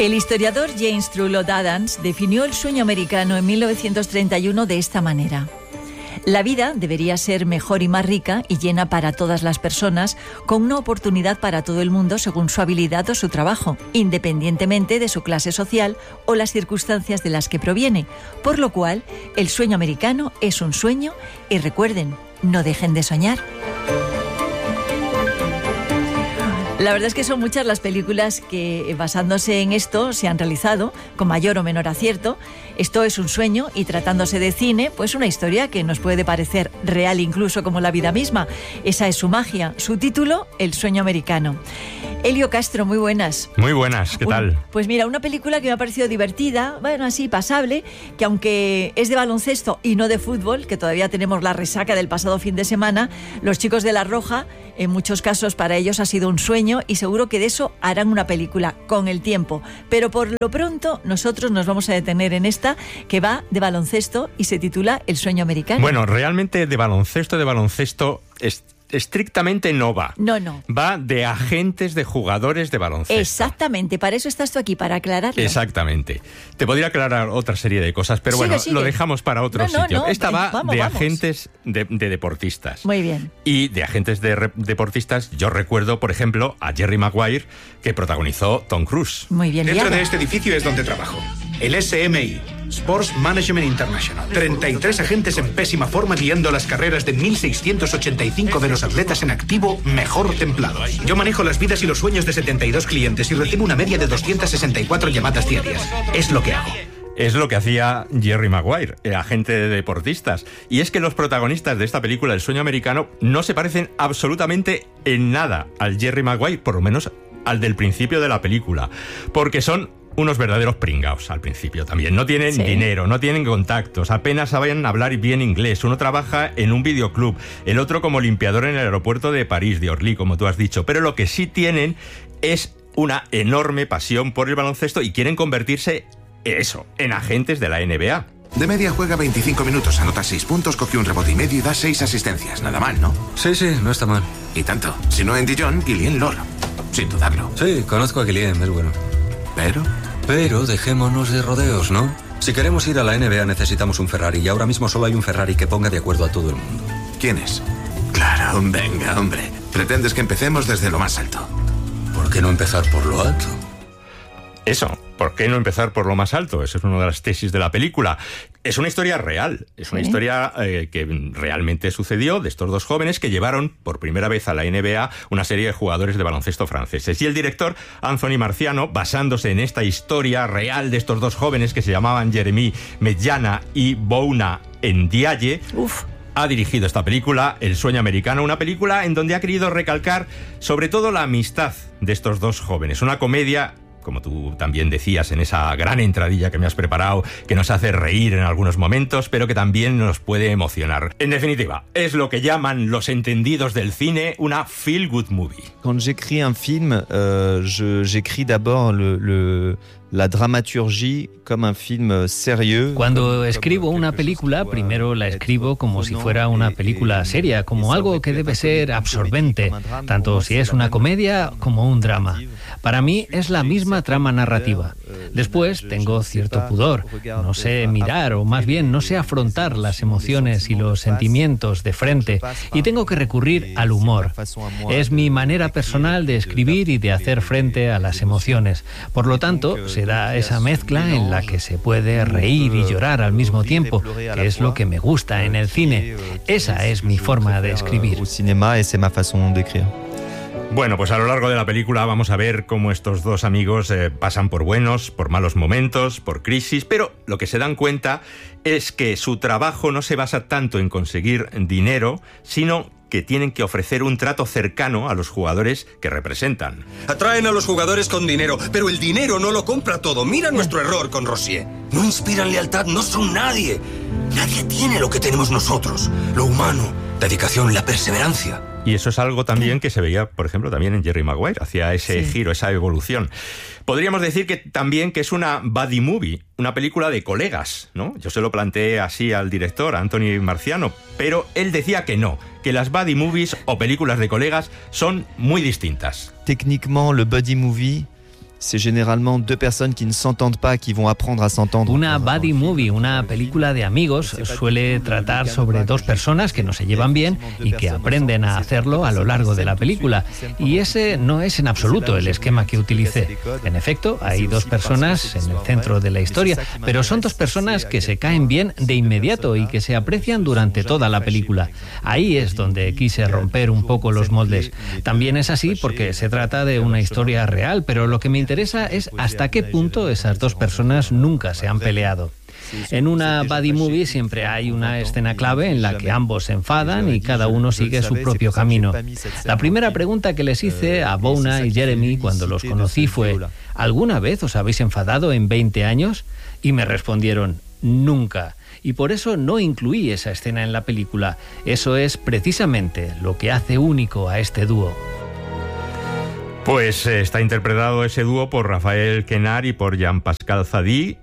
El historiador James Trullo Adams definió el sueño americano en 1931 de esta manera. La vida debería ser mejor y más rica y llena para todas las personas, con una oportunidad para todo el mundo según su habilidad o su trabajo, independientemente de su clase social o las circunstancias de las que proviene. Por lo cual, el sueño americano es un sueño y recuerden, no dejen de soñar. La verdad es que son muchas las películas que, basándose en esto, se han realizado, con mayor o menor acierto. Esto es un sueño y, tratándose de cine, pues una historia que nos puede parecer real incluso como la vida misma. Esa es su magia. Su título, El sueño americano. Elio Castro, muy buenas. Muy buenas, ¿qué tal? Pues mira, una película que me ha parecido divertida, bueno, así, pasable, que aunque es de baloncesto y no de fútbol, que todavía tenemos la resaca del pasado fin de semana, los chicos de La Roja, en muchos casos para ellos ha sido un sueño y seguro que de eso harán una película con el tiempo. Pero por lo pronto nosotros nos vamos a detener en esta que va de baloncesto y se titula El sueño americano. Bueno, realmente de baloncesto estrictamente no va. No. Va de agentes de jugadores de baloncesto. Exactamente, para eso estás tú aquí, para aclararlo. Exactamente. Te podría aclarar otra serie de cosas, pero Sigue. Lo dejamos para otro sitio. No, Esta va vamos. agentes de deportistas. Muy bien. Y de agentes de deportistas, yo recuerdo, por ejemplo, a Jerry Maguire, que protagonizó Tom Cruise. Muy bien. Dentro Diana. de este edificio es donde trabajo. El SMI, Sports Management International. 33 agentes en pésima forma guiando las carreras de 1.685 de los atletas en activo mejor templados. Yo manejo las vidas y los sueños de 72 clientes y recibo una media de 264 llamadas diarias. Es lo que hago. Es lo que hacía Jerry Maguire, agente de deportistas. Y es que los protagonistas de esta película, El sueño americano, no se parecen absolutamente en nada al Jerry Maguire, por lo menos al del principio de la película, porque son unos verdaderos pringaos al principio también. No tienen dinero, no tienen contactos, apenas saben hablar bien inglés. Uno trabaja en un videoclub, el otro como limpiador en el aeropuerto de París, de Orly, como tú has dicho. Pero lo que sí tienen es una enorme pasión por el baloncesto y quieren convertirse en agentes de la NBA. De media juega 25 minutos, anota 6 puntos, coge un rebote y medio y da 6 asistencias. Nada mal, ¿no? Sí, no está mal. Y tanto. Si no en Dijon, Guillén Lor. Sin dudarlo. Sí, conozco a Guillén, es bueno. Pero dejémonos de rodeos, ¿no? Si queremos ir a la NBA necesitamos un Ferrari y ahora mismo solo hay un Ferrari que ponga de acuerdo a todo el mundo. ¿Quién es? Claro, venga, hombre. Pretendes que empecemos desde lo más alto. ¿Por qué no empezar por lo alto? Eso, ¿por qué no empezar por lo más alto? Esa es una de las tesis de la película. Es una historia real, es una historia que realmente sucedió, de estos dos jóvenes que llevaron por primera vez a la NBA una serie de jugadores de baloncesto franceses. Y el director, Anthony Marciano, basándose en esta historia real de estos dos jóvenes que se llamaban Jeremy Medjana y Bouna Ndiaye, ha dirigido esta película, El sueño americano, una película en donde ha querido recalcar sobre todo la amistad de estos dos jóvenes. Una comedia, como tú también decías en esa gran entradilla que me has preparado, que nos hace reír en algunos momentos, pero que también nos puede emocionar. En definitiva, es lo que llaman los entendidos del cine una feel-good movie. Quand j'écris un film, j'écris d'abord la dramaturgie comme un film sérieux. Cuando escribo una película, primero la escribo como si fuera una película seria, como algo que debe ser absorbente, tanto si es una comedia como un drama. Para mí es la misma trama narrativa. Después tengo cierto pudor, no sé mirar o más bien no sé afrontar las emociones y los sentimientos de frente y tengo que recurrir al humor. Es mi manera personal de escribir y de hacer frente a las emociones. Por lo tanto, se da esa mezcla en la que se puede reír y llorar al mismo tiempo, que es lo que me gusta en el cine. Esa es mi forma de escribir. Bueno, pues a lo largo de la película vamos a ver cómo estos dos amigos pasan por buenos, por malos momentos, por crisis, pero lo que se dan cuenta es que su trabajo no se basa tanto en conseguir dinero, sino que tienen que ofrecer un trato cercano a los jugadores que representan. Atraen a los jugadores con dinero, pero el dinero no lo compra todo. Mira nuestro error con Rossier. No inspiran lealtad, no son nadie. Nadie tiene lo que tenemos nosotros. Lo humano, dedicación, la perseverancia. Y eso es algo también que se veía, por ejemplo, también en Jerry Maguire, hacia ese giro, esa evolución. Podríamos decir que también que es una buddy movie, una película de colegas, ¿no? Yo se lo planteé así al director, a Anthony Marciano, pero él decía que no, que las buddy movies o películas de colegas son muy distintas. Techniquement, le buddy movie c'est généralement deux personnes qui ne s'entendent pas qui vont apprendre à s'entendre. Una buddy movie, una película de amigos, suele tratar sobre dos personas que no se llevan bien y que aprenden a hacerlo a lo largo de la película. Y ese no es en absoluto el esquema que utilicé. En efecto, hay dos personas en el centro de la historia, pero son dos personas que se caen bien de inmediato y que se aprecian durante toda la película. Ahí es donde quise romper un poco los moldes. También es así porque se trata de una historia real, pero lo que me interesa es hasta qué punto esas dos personas nunca se han peleado. En una buddy movie siempre hay una escena clave en la que ambos se enfadan y cada uno sigue su propio camino. La primera pregunta que les hice a Bona y Jeremy cuando los conocí fue: ¿alguna vez os habéis enfadado en 20 años? Y me respondieron: nunca. Y por eso no incluí esa escena en la película. Eso es precisamente lo que hace único a este dúo. Pues está interpretado ese dúo por Raphael Quenard y por Jean-Pascal Zadi,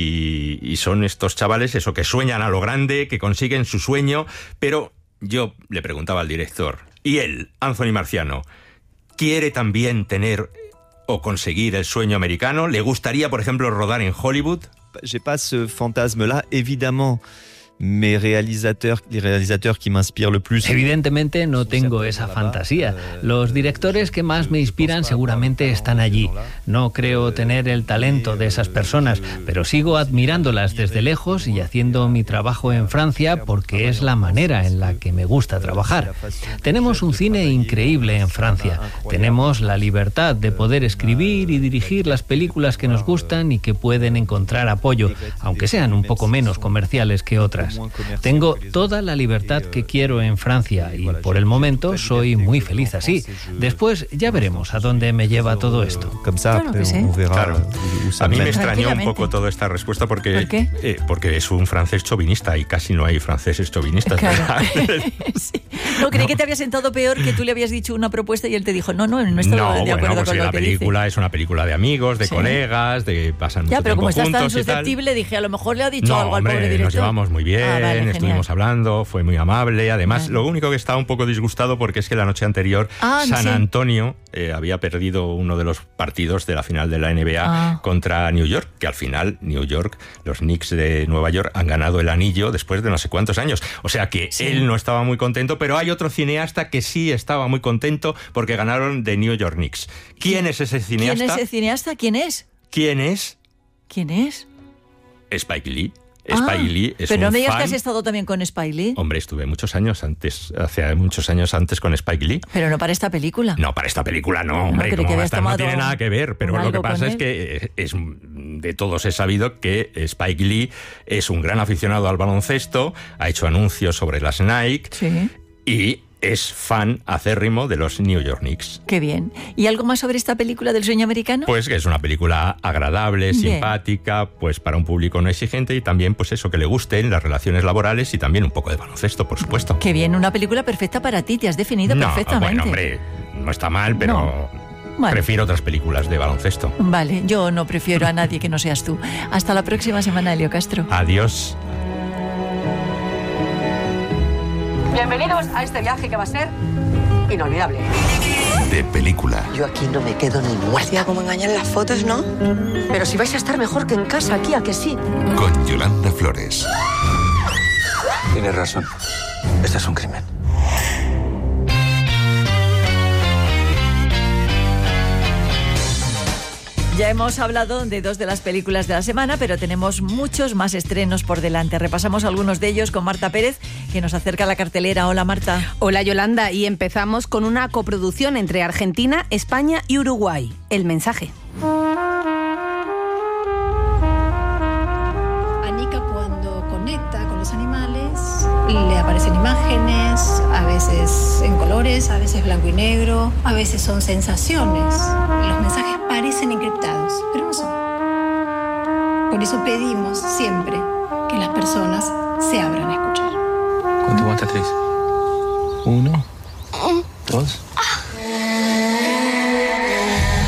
y son estos chavales eso, que sueñan a lo grande, que consiguen su sueño, pero yo le preguntaba al director, ¿y él, Anthony Marciano, quiere también tener o conseguir el sueño americano? ¿Le gustaría, por ejemplo, rodar en Hollywood? J'ai pas ce fantasme-là, évidemment. Les réalisateurs qui m'inspirent le plus. Evidentemente no tengo esa fantasía. Los directores que más me inspiran seguramente están allí. No creo tener el talento de esas personas, pero sigo admirándolas desde lejos y haciendo mi trabajo en Francia porque es la manera en la que me gusta trabajar. Tenemos un cine increíble en Francia. Tenemos la libertad de poder escribir y dirigir las películas que nos gustan y que pueden encontrar apoyo, aunque sean un poco menos comerciales que otras. Tengo toda la libertad que quiero en Francia y por el momento soy muy feliz así. Después ya veremos a dónde me lleva todo esto. Claro. A mí me extrañó un poco toda esta respuesta porque, ¿por qué? Porque es un francés chauvinista y casi no hay franceses chauvinistas. Claro. Sí. No, creí que te había sentado peor, que tú le habías dicho una propuesta y él te dijo, no estoy de acuerdo con lo la que película dice. Es una película de amigos, de colegas, de pasan mucho ya, pero tiempo como estás tan juntos y tal. susceptible, dije, a lo mejor le ha dicho algo hombre, al pobre director. Nos llevamos muy bien, vale, estuvimos hablando, fue muy amable. Además, vale. Lo único que estaba un poco disgustado porque es que la noche anterior San Antonio había perdido uno de los partidos de la final de la NBA contra New York, que al final New York, los Knicks de Nueva York han ganado el anillo después de no sé cuántos años. O sea que él no estaba muy contento, pero hay otro cineasta que sí estaba muy contento porque ganaron de New York Knicks. ¿Quién es ese cineasta? ¿Quién es ese cineasta? ¿Quién es? ¿Quién es? Spike Lee. Spike Lee es pero no un me digas fan. que has estado también con Spike Lee. Hombre, estuve hace muchos años antes con Spike Lee. Pero no para esta película. No, para esta película no, hombre, no tiene nada que ver, pero lo que pasa es que de todos es sabido que Spike Lee es un gran aficionado al baloncesto, ha hecho anuncios sobre las Nike y es fan acérrimo de los New York Knicks. Qué bien. ¿Y algo más sobre esta película del sueño americano? Pues que es una película agradable, simpática, pues para un público no exigente y también pues eso, que le gusten las relaciones laborales y también un poco de baloncesto, por supuesto. Qué bien, una película perfecta para ti, te has definido perfectamente. Bueno, hombre, no está mal, pero prefiero otras películas de baloncesto. Vale, yo no prefiero a nadie que no seas tú. Hasta la próxima semana, Elio Castro. Adiós. Bienvenidos a este viaje que va a ser inolvidable. De película. Yo aquí no me quedo ni muerta. Como engañan las fotos, ¿no? Pero si vais a estar mejor que en casa, aquí, ¿a que sí? Con Yolanda Flores. Tienes razón. Este es un crimen. Ya hemos hablado de 2 de las películas de la semana, pero tenemos muchos más estrenos por delante. Repasamos algunos de ellos con Marta Pérez, que nos acerca a la cartelera. Hola, Marta. Hola, Yolanda. Y empezamos con una coproducción entre Argentina, España y Uruguay. El mensaje. Anika, cuando conecta con los animales, le aparecen imágenes, a veces en colores, a veces blanco y negro, a veces son sensaciones. Los mensajes parecen encriptados, pero no son. Por eso pedimos siempre que las personas se abran a escuchar. ¿Cuánto aguanta 3? 1, 2. Se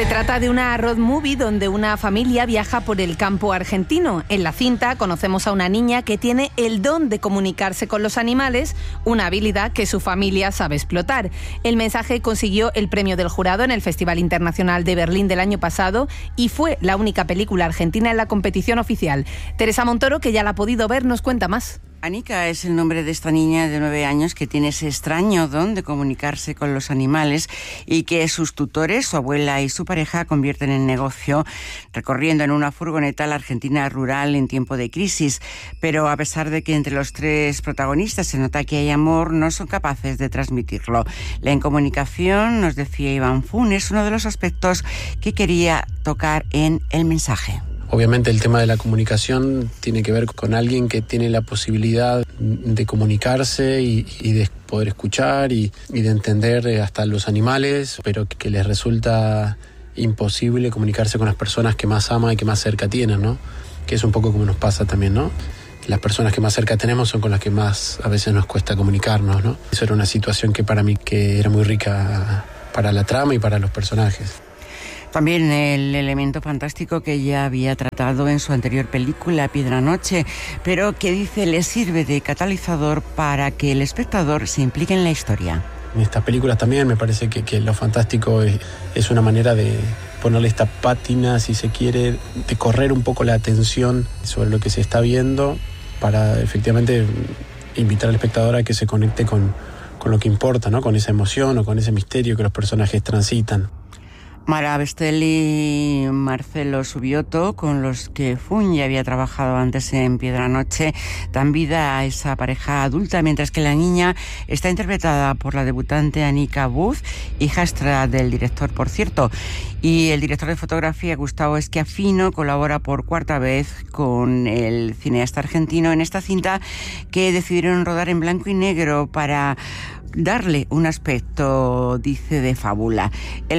Se trata de una road movie donde una familia viaja por el campo argentino. En la cinta conocemos a una niña que tiene el don de comunicarse con los animales, una habilidad que su familia sabe explotar. El mensaje consiguió el premio del jurado en el Festival Internacional de Berlín del año pasado y fue la única película argentina en la competición oficial. Teresa Montoro, que ya la ha podido ver, nos cuenta más. Anika es el nombre de esta niña de 9 años que tiene ese extraño don de comunicarse con los animales y que sus tutores, su abuela y su pareja convierten en negocio, recorriendo en una furgoneta la Argentina rural en tiempo de crisis. Pero a pesar de que entre los 3 protagonistas se nota que hay amor, no son capaces de transmitirlo. La incomunicación, nos decía Iván Fun, es uno de los aspectos que quería tocar en el mensaje. Obviamente el tema de la comunicación tiene que ver con alguien que tiene la posibilidad de comunicarse y de poder escuchar y de entender hasta los animales, pero que les resulta imposible comunicarse con las personas que más aman y que más cerca tienen, ¿no? Que es un poco como nos pasa también, ¿no? Las personas que más cerca tenemos son con las que más a veces nos cuesta comunicarnos, ¿no? Eso era una situación que para mí que era muy rica para la trama y para los personajes. También el elemento fantástico que ya había tratado en su anterior película, Piedra Noche, pero que dice le sirve de catalizador para que el espectador se implique en la historia. En estas películas también me parece que lo fantástico es una manera de ponerle esta pátina, si se quiere, de correr un poco la atención sobre lo que se está viendo para efectivamente invitar al espectador a que se conecte con lo que importa, ¿no? Con esa emoción o con ese misterio que los personajes transitan. Mara Bestelli y Marcelo Subioto, con los que Fun ya había trabajado antes en Piedra Noche, dan vida a esa pareja adulta, mientras que la niña está interpretada por la debutante Anika Booth, hijastra del director, por cierto. Y el director de fotografía, Gustavo Schiaffino, colabora por 4ª vez con el cineasta argentino en esta cinta que decidieron rodar en blanco y negro para darle un aspecto, dice, de fábula. El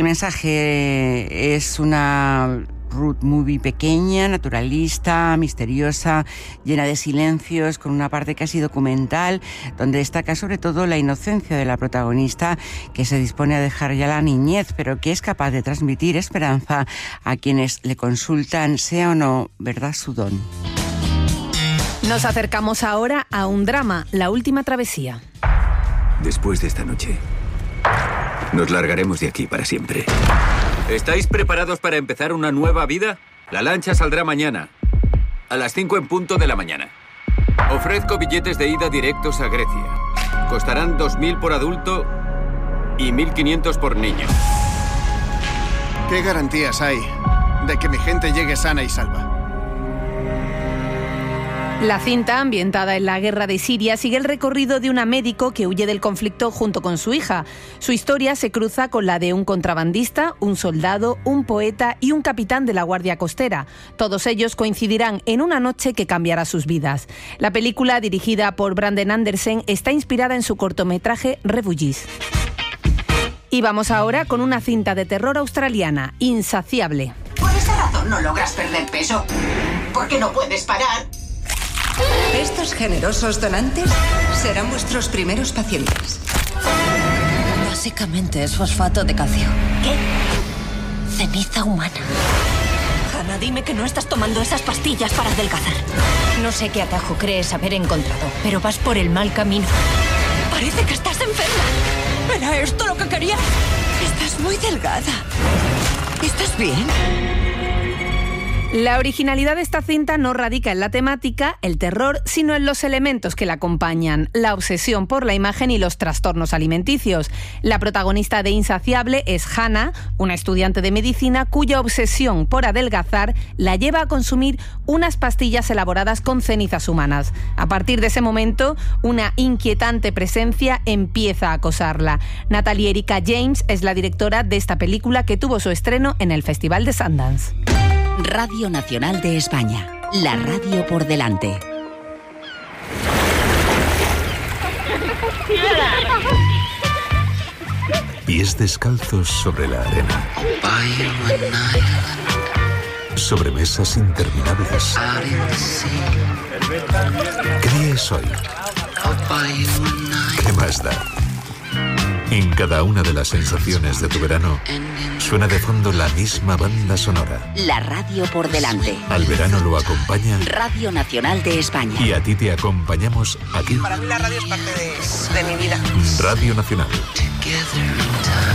mensaje es una road movie pequeña, naturalista, misteriosa, llena de silencios, con una parte casi documental, donde destaca sobre todo la inocencia de la protagonista, que se dispone a dejar ya la niñez, pero que es capaz de transmitir esperanza a quienes le consultan, sea o no verdad su don. Nos acercamos ahora a un drama, La última travesía. Después de esta noche, nos largaremos de aquí para siempre. ¿Estáis preparados para empezar una nueva vida? La lancha saldrá mañana, a las 5 en punto de la mañana. Ofrezco billetes de ida directos a Grecia. Costarán 2.000 por adulto y 1.500 por niño. ¿Qué garantías hay de que mi gente llegue sana y salva? La cinta, ambientada en la guerra de Siria, sigue el recorrido de una médico que huye del conflicto junto con su hija. Su historia se cruza con la de un contrabandista, un soldado, un poeta y un capitán de la Guardia Costera. Todos ellos coincidirán en una noche que cambiará sus vidas. La película, dirigida por Brandon Anderson, está inspirada en su cortometraje Refugees. Y vamos ahora con una cinta de terror australiana, Insaciable. Por esa razón no logras perder peso, porque no puedes parar. Estos generosos donantes serán vuestros primeros pacientes. Básicamente es fosfato de calcio. ¿Qué? Ceniza humana. Hannah, dime que no estás tomando esas pastillas para adelgazar. No sé qué atajo crees haber encontrado, pero vas por el mal camino. Parece que estás enferma. ¿Era esto lo que quería? Estás muy delgada. ¿Estás bien? La originalidad de esta cinta no radica en la temática, el terror, sino en los elementos que la acompañan, la obsesión por la imagen y los trastornos alimenticios. La protagonista de Insaciable es Hannah, una estudiante de medicina cuya obsesión por adelgazar la lleva a consumir unas pastillas elaboradas con cenizas humanas. A partir de ese momento, una inquietante presencia empieza a acosarla. Natalie Erika James es la directora de esta película que tuvo su estreno en el Festival de Sundance. Radio Nacional de España, la radio por delante. Pies descalzos sobre la arena. Sobre mesas interminables. ¿Qué día es hoy? ¿Qué más da? En cada una de las sensaciones de tu verano suena de fondo la misma banda sonora. La radio por delante. Al verano lo acompaña Radio Nacional de España. Y a ti te acompañamos aquí. Para mí la radio es parte de mi vida. Radio Nacional.